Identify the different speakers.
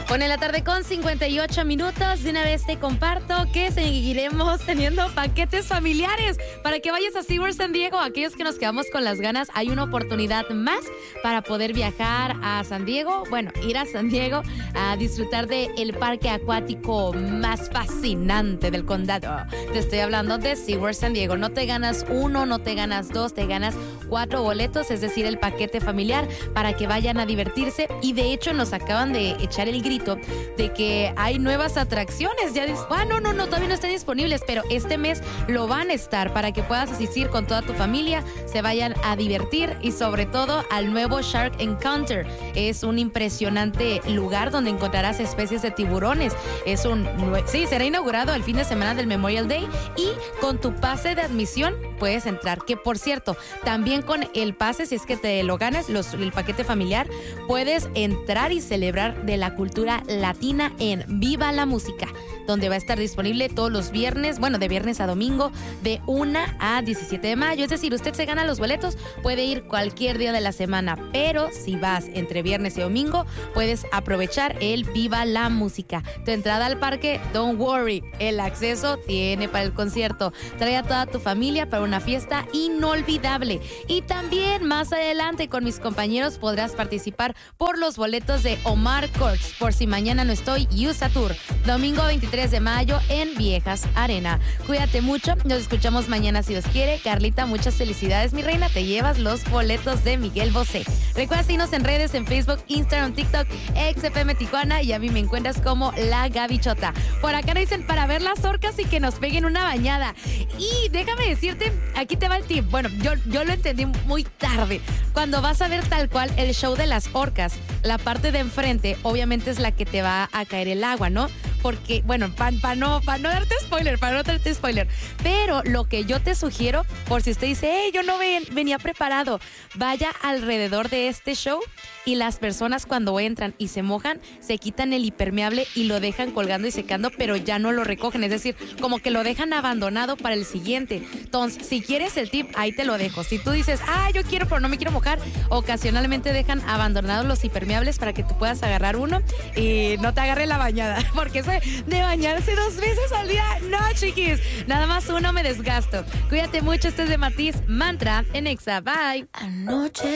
Speaker 1: Bueno, en la tarde con 58 minutos, de una vez te comparto que seguiremos teniendo paquetes familiares para que vayas a SeaWorld San Diego. Aquellos que nos quedamos con las ganas, hay una oportunidad más para poder viajar a San Diego. Bueno, ir a San Diego a disfrutar del parque acuático más fascinante del condado. Te estoy hablando de SeaWorld San Diego. No te ganas uno, no te ganas dos, te ganas 4 boletos, es decir, el paquete familiar para que vayan a divertirse. Y de hecho nos acaban de echar el grito de que hay nuevas atracciones. Ya dices, no, todavía no están disponibles, pero este mes lo van a estar para que puedas asistir con toda tu familia, se vayan a divertir y sobre todo al nuevo Shark Encounter. Es un impresionante lugar donde encontrarás especies de tiburones. Será inaugurado el fin de semana del Memorial Day y con tu pase de admisión puedes entrar. Que por cierto, también con el pase, si es que te lo ganas, el paquete familiar, puedes entrar y celebrar de la cultura latina en Viva la Música, donde va a estar disponible todos los viernes, de viernes a domingo, de 1 a 17 de mayo. Es decir, usted se gana los boletos, puede ir cualquier día de la semana, pero si vas entre viernes y domingo, puedes aprovechar el Viva la Música. Tu entrada al parque, don't worry, el acceso tiene para el concierto. Trae a toda tu familia para una fiesta inolvidable. Y también más adelante con mis compañeros podrás participar por los boletos de Omar Courts, por si mañana no estoy, USA Tour, domingo 23 de mayo en Viejas Arena. Cuídate mucho, nos escuchamos mañana si Dios quiere. Carlita, muchas felicidades, mi reina, te llevas los boletos de Miguel Bosé. Recuerda seguirnos en redes, en Facebook, Instagram, TikTok, XFM Tijuana, y a mí me encuentras como La Gabichota. Por acá nos dicen para ver las orcas y que nos peguen una bañada. Y déjame decirte, aquí te va el tip. Bueno, yo lo entendí muy tarde. Cuando vas a ver tal cual el show de las orcas, la parte de enfrente obviamente es la que te va a caer el agua, ¿no? Porque, para no darte spoiler, pero lo que yo te sugiero, por si usted dice, yo no venía preparado, vaya alrededor de este show y las personas cuando entran y se mojan, se quitan el impermeable y lo dejan colgando y secando, pero ya no lo recogen, es decir, como que lo dejan abandonado para el siguiente. Entonces, si quieres el tip, ahí te lo dejo. Si tú dices, yo quiero, pero no me quiero mojar, ocasionalmente dejan abandonados los impermeables para que tú puedas agarrar uno y no te agarre la bañada, porque eso de bañarse 2 veces al día, no, chiquis, nada más uno me desgasto. Cuídate mucho, este es de Matiz Mantra en Exa, bye.
Speaker 2: Anoche